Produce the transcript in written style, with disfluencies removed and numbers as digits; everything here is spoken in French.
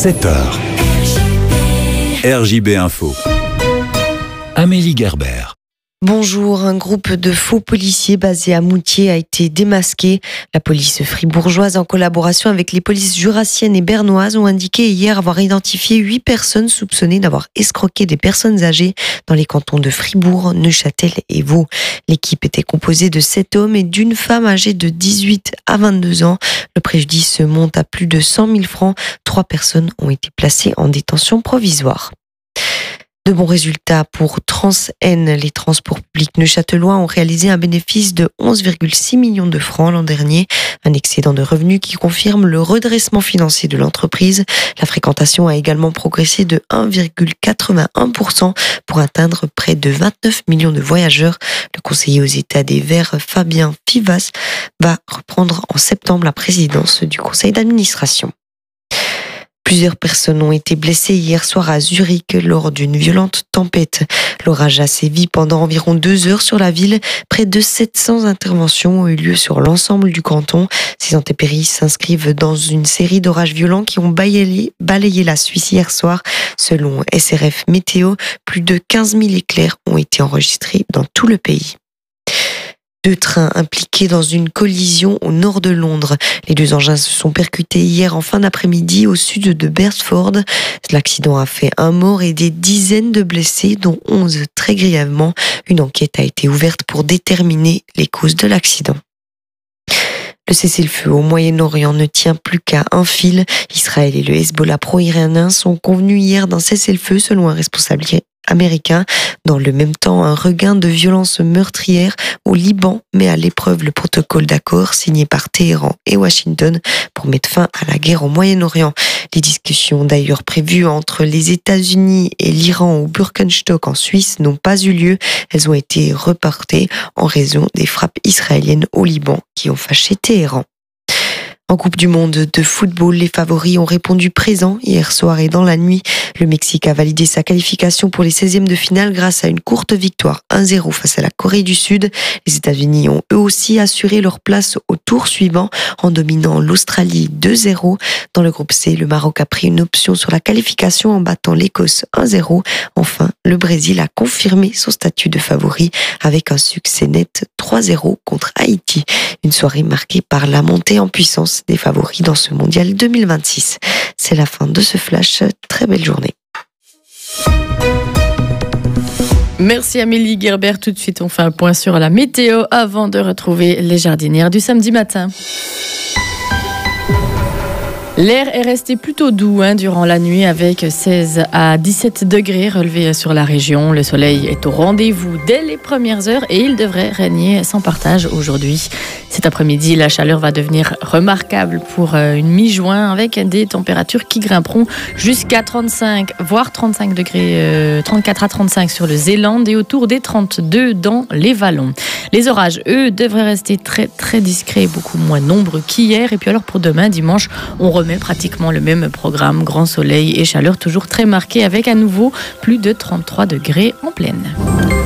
7h. RJB Info. Amélie Gerber. Bonjour, un groupe de faux policiers basé à Moutier a été démasqué. La police fribourgeoise, en collaboration avec les polices jurassiennes et bernoises, ont indiqué hier avoir identifié 8 personnes soupçonnées d'avoir escroqué des personnes âgées dans les cantons de Fribourg, Neuchâtel et Vaud. L'équipe était composée de 7 hommes et d'une femme âgée de 18 à 22 ans. Le préjudice monte à plus de 100 000 francs. 3 personnes ont été placées en détention provisoire. De bons résultats pour Trans-N. Les transports publics neuchâtelois ont réalisé un bénéfice de 11,6 millions de francs l'an dernier. Un excédent de revenus qui confirme le redressement financier de l'entreprise. La fréquentation a également progressé de 1,81% pour atteindre près de 29 millions de voyageurs. Le conseiller aux États des Verts, Fabien Fivas, va reprendre en septembre la présidence du conseil d'administration. Plusieurs personnes ont été blessées hier soir à Zurich lors d'une violente tempête. L'orage a sévi pendant environ 2 heures sur la ville. Près de 700 interventions ont eu lieu sur l'ensemble du canton. Ces intempéries s'inscrivent dans une série d'orages violents qui ont balayé la Suisse hier soir. Selon SRF Météo, plus de 15 000 éclairs ont été enregistrés dans tout le pays. 2 trains impliqués dans une collision au nord de Londres. Les 2 engins se sont percutés hier en fin d'après-midi au sud de Beresford. L'accident a fait un mort et des dizaines de blessés, dont 11 très grièvement. Une enquête a été ouverte pour déterminer les causes de l'accident. Le cessez-le-feu au Moyen-Orient ne tient plus qu'à un fil. Israël et le Hezbollah pro-iranien sont convenus hier d'un cessez-le-feu selon un responsable américain. Dans le même temps, un regain de violences meurtrières au Liban met à l'épreuve le protocole d'accord signé par Téhéran et Washington pour mettre fin à la guerre au Moyen-Orient. Les discussions d'ailleurs prévues entre les États-Unis et l'Iran au Birkenstock en Suisse n'ont pas eu lieu. Elles ont été reportées en raison des frappes israéliennes au Liban qui ont fâché Téhéran. En Coupe du Monde de football, les favoris ont répondu présent hier soir et dans la nuit. Le Mexique a validé sa qualification pour les 16e de finale grâce à une courte victoire 1-0 face à la Corée du Sud. Les États-Unis ont eux aussi assuré leur place au tour suivant en dominant l'Australie 2-0. Dans le groupe C, le Maroc a pris une option sur la qualification en battant l'Écosse 1-0. Enfin, le Brésil a confirmé son statut de favori avec un succès net 3-0 contre Haïti. Une soirée marquée par la montée en puissance des favoris dans ce mondial 2026. C'est la fin de ce flash. Très belle journée. Merci Amélie Gerber. Tout de suite, on fait un point sur la météo avant de retrouver les jardinières du samedi matin. L'air est resté plutôt doux durant la nuit avec 16 à 17 degrés relevés sur la région. Le soleil est au rendez-vous dès les premières heures et il devrait régner sans partage aujourd'hui. Cet après-midi, la chaleur va devenir remarquable pour une mi-juin avec des températures qui grimperont jusqu'à 35 voire 35 degrés, 34 à 35 sur le Zélande et autour des 32 dans les Vallons. Les orages, eux, devraient rester très très discrets, beaucoup moins nombreux qu'hier. Et puis alors pour demain, dimanche, on remet pratiquement le même programme, grand soleil et chaleur toujours très marquée avec à nouveau plus de 33 degrés en pleine.